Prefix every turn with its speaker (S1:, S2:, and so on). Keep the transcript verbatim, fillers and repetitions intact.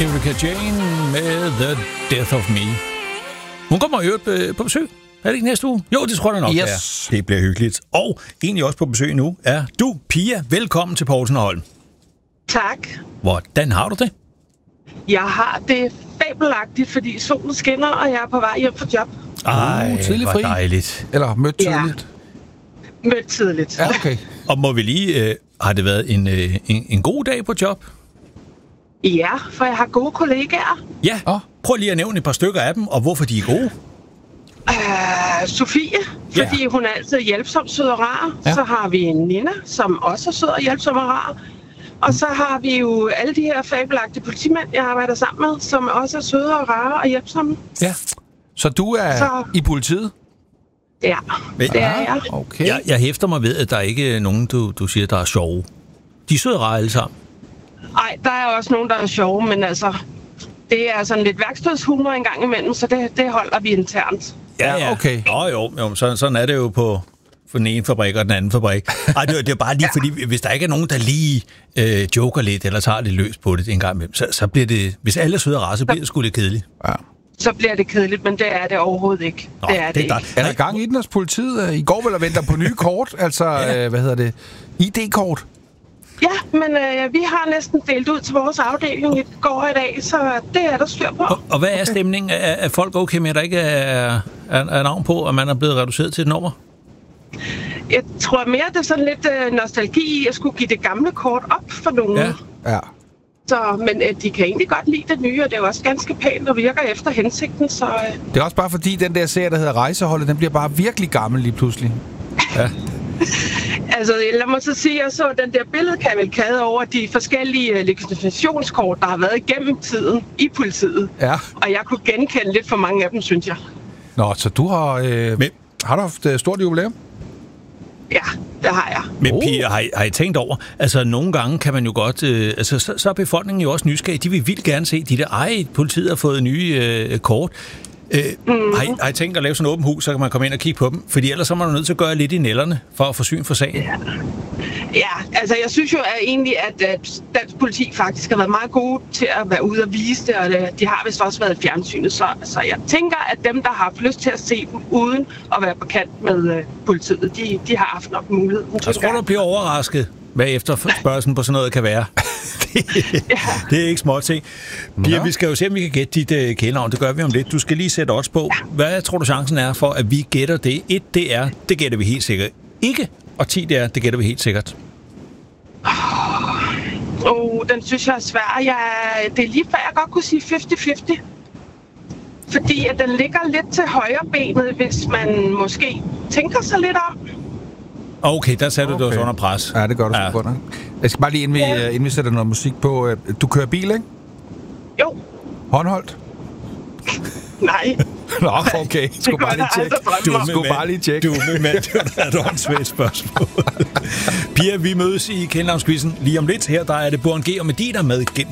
S1: Erika Jane med The Death of Me. Hun kommer jo på besøg. Er det ikke næste uge? Jo, det tror jeg nok,
S2: yes.
S1: Det bliver hyggeligt. Og egentlig også på besøg nu er du, Pia. Velkommen til Poulsen og Holm.
S3: Tak.
S1: Hvordan har du det?
S3: Jeg har det fabelagtigt, fordi solen skinner, og jeg er på vej hjem fra job.
S1: Ej,
S2: uh, tidlig
S1: hvor
S2: fri.
S1: Dejligt.
S2: Eller mødt tidligt?
S3: Ja. Mødt tidligt.
S2: Ja, okay.
S1: Og må vi lige... Øh, har det været en, øh, en, en god dag på job?
S3: Ja, for jeg har gode kollegaer.
S1: Ja, oh. Prøv lige at nævne et par stykker af dem, og hvorfor de er gode.
S3: Uh, Sofie, fordi ja. hun er altid hjælpsom, sød og rar. Ja. Så har vi Nina, som også er sød og hjælpsom og rar. Og mm. så har vi jo alle de her fabelagtige politimænd, jeg arbejder sammen med, som også er søde og rare og hjælpsomme.
S2: Ja, så du er så... i politiet?
S3: Ja, Men, det er jeg.
S1: Okay. jeg. Jeg hæfter mig ved, at der ikke er nogen, du, du siger, der er sjove. De er søde og rare alle sammen.
S3: Nej, der er også nogen, der er sjove, men altså... Det er sådan lidt værkstedshumor en gang imellem, så det, det holder vi internt.
S1: Ja, ja. Okay. Nå, jo, jo så, sådan er det jo på, på den ene fabrik og den anden fabrik. Ej, det, det er bare lige, ja. Fordi hvis der ikke er nogen, der lige øh, joker lidt, eller tager lidt løs på det en gang imellem, så, så bliver det... Hvis alle er søde og rare, så bliver det sgu lidt kedeligt.
S2: Ja.
S3: Så bliver det kedeligt, men det er det overhovedet ikke.
S1: Nå,
S3: det er
S1: det,
S3: det
S1: ikke.
S2: Er der gang i den hos politiet? I går vel og venter på nye kort, altså, ja. øh, hvad hedder det, I D-kort?
S3: Ja, men øh, vi har næsten delt ud til vores afdeling i går i dag, så det er der styr på.
S1: Og, og hvad er stemningen? Er, er folk okay med, at der ikke er, er, er navn på, at man er blevet reduceret til et nummer?
S3: Jeg tror mere, det er sådan lidt øh, nostalgi i at skulle give det gamle kort op for nogen.
S1: Ja.
S2: Ja.
S3: Så, men øh, de kan egentlig godt lide det nye, og det er jo også ganske pænt og virker efter hensigten. Så, øh.
S2: Det er også bare fordi, den der serie, der hedder Rejseholdet, den bliver bare virkelig gammel lige pludselig. Ja.
S3: Altså, lad mig så sige, at jeg så den der billedkavalkade over de forskellige legitimationskort, der har været igennem tiden i politiet.
S2: Ja.
S3: Og jeg kunne genkende lidt for mange af dem, synes jeg.
S2: Nå, så du har... Øh, Men... Har du haft uh, stort jubilæum?
S3: Ja, det har jeg.
S1: Men Pia, har I, har I tænkt over, altså nogle gange kan man jo godt, øh, altså så, så er befolkningen jo også nysgerrig. De vil vildt gerne se de der, ej, politiet har fået nye øh, kort. Øh, mm. har, I, har I tænkt at lave sådan en åben hus, så kan man komme ind og kigge på dem? Fordi ellers så er man nødt til at gøre lidt i nælderne for at få syn for sagen.
S3: Ja. Ja, altså jeg synes jo at egentlig, at, at dansk politi faktisk har været meget gode til at være ude og vise det, og det, de har vist også været i fjernsynet. Så, så jeg tænker, at dem, der har haft lyst til at se dem uden at være på kant med uh, politiet, de, de har haft nok mulighed.
S1: Jeg tror, du bliver overrasket, hvad efterspørgselen på sådan noget kan være. det, ja. det er ikke småt ting. Pia, vi skal jo se, om vi kan gætte dit uh, kælenavn. Det gør vi om lidt. Du skal lige sætte odds på. Ja. Hvad tror du chancen er for, at vi gætter det? Et, det er, det gætter vi helt sikkert ikke. Og ti, det er, det gætter vi helt sikkert.
S3: Åh, oh, den synes jeg er svær. Jeg, det er lige før, jeg godt kunne sige halvtreds halvtreds. Fordi at den ligger lidt til højre benet, hvis man måske tænker sig lidt om.
S1: Okay, der sætter
S2: okay.
S1: du os under pres.
S2: Ja, det gør du
S1: ja.
S2: sgu godt. Jeg skal bare lige, inden vi, ja. inden vi sætter noget musik på. Du kører bil, ikke?
S3: Jo.
S2: Håndholdt?
S3: Nej.
S2: Nå, okay. Skulle bare lige tjekke. Du skulle bare lige tjekke.
S1: Du med mand. Det var et åndssvagt spørgsmål. Pia, vi mødes i Kælenavnsquizzen lige om lidt. Her der er det Born G og Medina med gennem